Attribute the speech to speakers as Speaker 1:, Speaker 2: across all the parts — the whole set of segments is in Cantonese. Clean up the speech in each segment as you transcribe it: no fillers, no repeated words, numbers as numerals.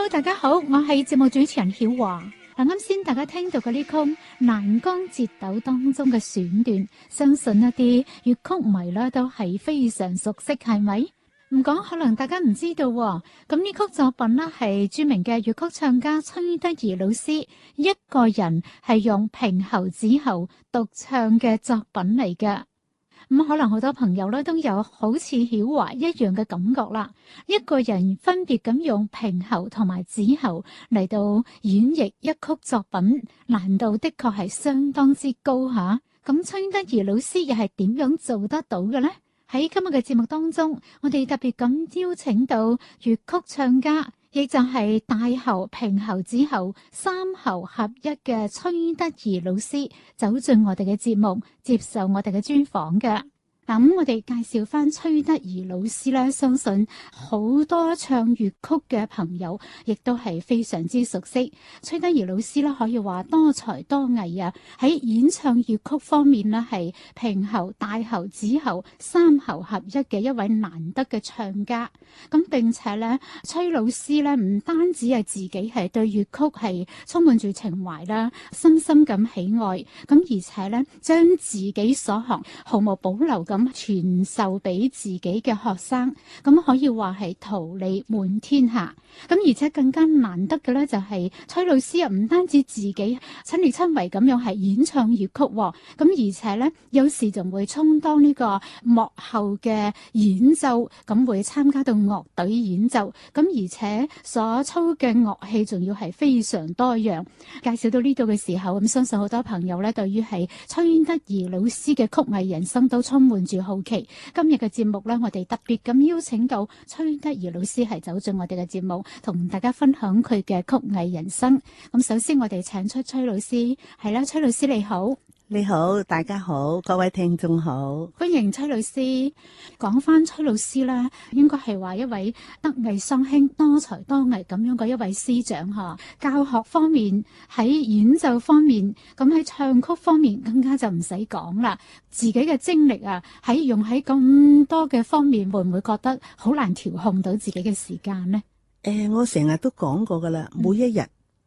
Speaker 1: Hello， 大家好，我係節目主持人曉華。啱先大家聽到嘅呢曲《欄杆折斗》當中嘅選段，相信一啲粵曲迷咧都係非常熟悉，係咪？唔講可能大家唔知道喎。咁呢曲作品呢係著名嘅粵曲唱家崔德儀老師一個人係用平喉子喉獨唱嘅作品嚟嘅。咁可能好多朋友咧都有好似曉華一樣嘅感覺啦，一個人分別咁用平喉同埋子喉嚟到演繹一曲作品，難度的確係相當之高吓。咁崔德儀老師又係點樣做得到嘅呢？喺今日嘅節目當中，我哋特別咁邀請到粵曲唱家，亦就係大喉、平喉、子喉三喉合一嘅崔德儀老師走進我哋嘅節目，接受我哋嘅專訪嘅。咁我哋介紹翻崔德儀老師咧，相信好多唱粵曲嘅朋友亦都係非常之熟悉。崔德儀老師咧可以話多才多藝啊，喺演唱粵曲方面呢係平喉、大喉、子喉三喉合一嘅一位難得嘅唱家。咁並且咧，崔老師咧唔單止係自己係對粵曲係充滿住情懷啦，深深咁喜愛，咁而且咧將自己所學毫無保留咁傳授俾自己嘅學生，咁可以話係桃李滿天下。咁而且更加難得嘅咧，就係崔老師啊，唔單止自己親力親為咁樣係演唱粵曲，咁而且咧有時仲會充當呢個幕後嘅演奏，咁會參加到樂隊演奏，咁而且所操嘅樂器仲要係非常多樣。介紹到呢度嘅時候，咁相信好多朋友咧對於係崔德儀老師嘅曲藝人生都充滿住好奇。今日嘅節目咧，我哋特別咁邀請到崔德儀老師係走進我哋嘅節目，同大家分享佢嘅曲藝人生。咁首先我哋請出崔老師，係啦，崔老師你好。
Speaker 2: 你好，大家好，各位聽眾好，
Speaker 1: 歡迎崔老師。講翻崔老師咧，應該係話一位德藝雙馨、多才多藝咁樣嘅一位師長吓。教學方面，喺演奏方面，咁喺唱曲方面更加就唔使講啦。自己嘅精力啊，喺用喺咁多嘅方面，會唔會覺得好難調控到自己嘅時間呢？
Speaker 2: 我成日都講過噶啦，每一日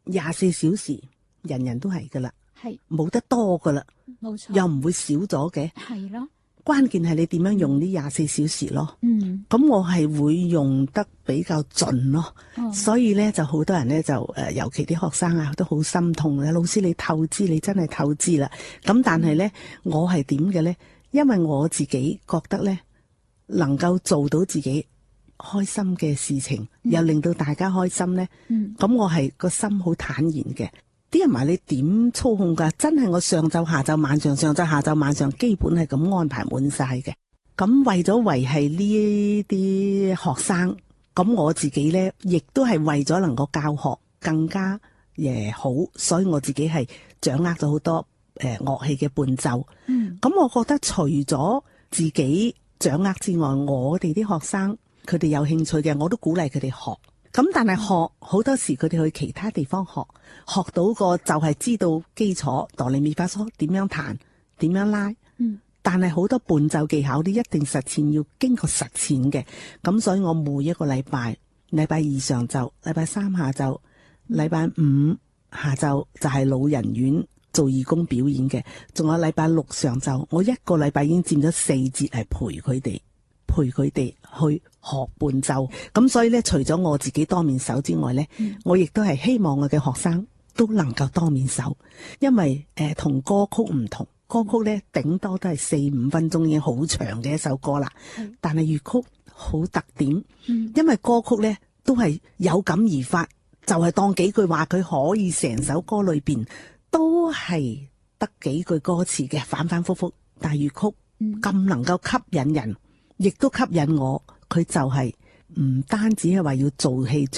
Speaker 2: 24小時，人人都係噶啦。係冇得多噶啦，冇錯，又唔會少咗嘅。係咯，關鍵係你點樣用呢24小時咯。咁我係會用得比較盡咯。所以咧就好多人咧就尤其啲學生啊都好心痛啦。老師你透支，你真係透支啦。咁但係咧我係點嘅咧？因為我自己覺得咧能夠做到自己開心嘅事情，又令到大家開心咧。咁我係個心好坦然嘅。啲人話你點操控㗎？真係我上晝、下晝、晚上，上晝、下晝、晚上，基本係咁安排滿晒嘅。咁為咗維繫呢啲學生，咁我自己呢，亦都係為咗能夠教學更加好，所以我自己係掌握咗好多樂器嘅伴奏。咁我覺得除咗自己掌握之外，我哋啲學生佢哋有興趣嘅，我都鼓勵佢哋學。咁但係學好多時佢哋去其他地方學到個就係知道基礎哆唻咪發嗦點樣彈點樣拉，但係好多伴奏技巧啲一定實踐，要經過實踐嘅。咁所以我每一個禮拜二上晝，禮拜三下晝，禮拜五下晝就係老人院做義工表演嘅，仲有禮拜六上晝，我一個禮拜已經佔咗4節係陪佢哋去學伴奏。咁所以咧，除咗我自己多面手之外咧，我亦都係希望我嘅學生都能夠多面手。因為同歌曲唔同，歌曲咧頂多都係4-5分鐘已經好長嘅一首歌啦。但係粵曲好特點，因為歌曲咧都係有感而發，就係當幾句話，佢可以成首歌裏邊都係得幾句歌詞嘅，反反复复。但係粵曲咁能夠吸引人，亦都吸引我。佢就係唔單止係話要做戲